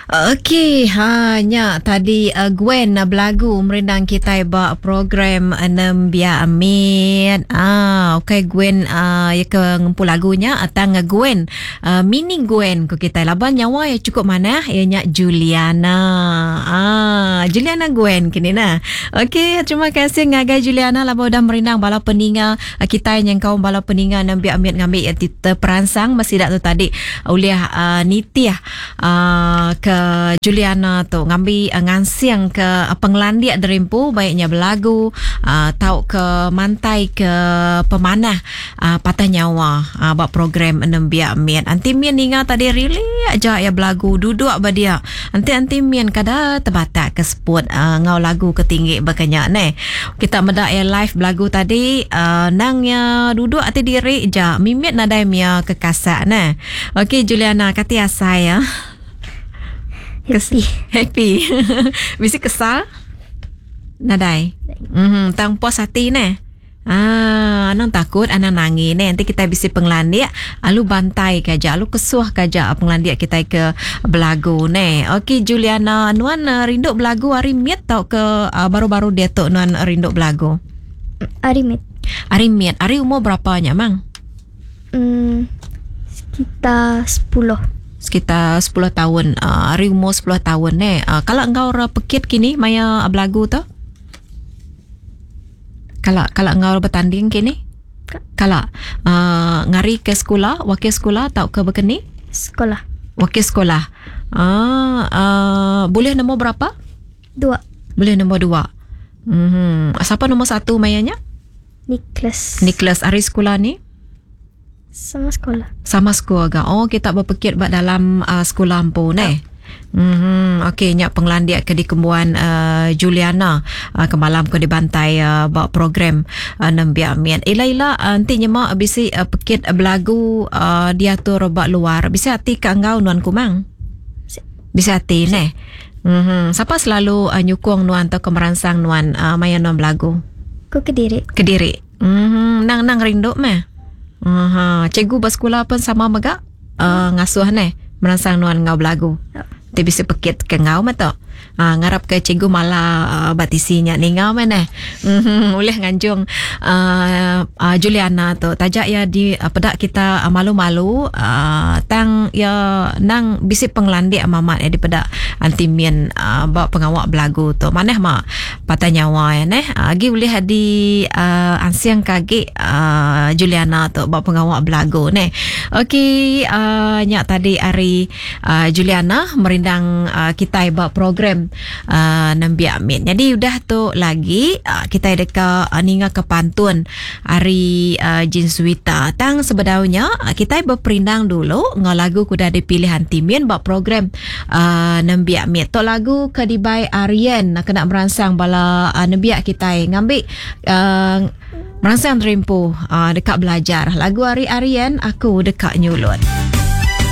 Okey, hanya tadi Gwen belagu merendang kita ba program Nembia Amin. Okey Gwen ya ke ngumpul lagunya atang Gwen. Mini Gwen ko kita laban nyawa ya cukup mana ianya Juliana. Juliana Gwen kini nah. Okey, terima kasih ngagai Juliana laba dah merendang bala peninga kita yang kau bala peninga Nembia Amin ngambil kita perangsang masih dak tu tadi oleh Nitiah ke Juliana tu ngambil ngansiang ke penglandia derimpu baiknya belagu tau ke mantai ke pemanah patah nyawa buat program Nembia Amin. Anti mien ingat tadi really aja ya belagu duduk badia. Anti mien kada terbatak ke spot ngau lagu ketinggi bakanya ne. Kita meda ya live belagu tadi nangnya duduk ati diri ja mimit nadai mia kekasak ne. Okey Juliana kati asai ya. Happy. Mesti kesal? Nadai? Tang puas hati ne? Anang takut, anang nangis ne. Nanti kita bisa penglandia, alu bantai kaja, alu kesuah kaja penglandia kita ke belagu ne. Okey Juliana, nuan rindu belagu hari miet tau ke baru-baru dia tu nuan rindu belagu? Hari miet. Hari umur berapanya mang? Sekitar 10 tahun. Hari umur 10 tahun ne. Kalau engkau pekit kini maya belagu tu? Kalau engkau bertanding kini? Kalau ngari ke sekolah, wakil sekolah tau ke bekeni? Sekolah. Wakil sekolah. Boleh nombor berapa? 2. Boleh nombor 2. Siapa nombor 1 mayanya? Nicholas. Hari sekolah ni? Sama sekolah ga. Oh, kita berpikir buat dalam sekolah ampun ne. Okey, nyak penglandia ke di kembuan Juliana ke malam ke di bantai buat program Nembia Amin. Ila nanti nyema bisi pekit belagu dia tu robak luar. Bisa hati ke engkau nuan kumang? Bisa hati ne. Siapa selalu nyukung nuan atau kemeransang nuan maya nuan belagu? Ku Kediri. Nang rindu meh. Cikgu bersekolah pun sama megak ngasuh ne merangsang nuan ngau belagu. Dia bisa pekit ke ngau mata. Ngarap ke cikgu malah batisinya ni ngau mana. Boleh nganjung Juliana tu tajak ya di pedak kita malu-malu tang ya nang bisi penglandik mamat ya di pedak anti mien bawa pengawak belagu tu maneh mak patah nyawa ya neh agi boleh di ansiang kaki Juliana tu bawa pengawak belagu neh. Okey nyak tadi hari Juliana merindang kita bawa program Nembia Amin. Jadi udah tu lagi kita deka ninga ke pantun hari Jinsuita tang sebedaunya kita berperindang dulu ngau lagu kuda dipilih antimien buat program Nembia Amin. Tu lagu kedibai Aryan kena merangsang bala Nembia kita ngambil merangsang rimpu dekat belajar lagu hari Aryan aku dekat nyulut.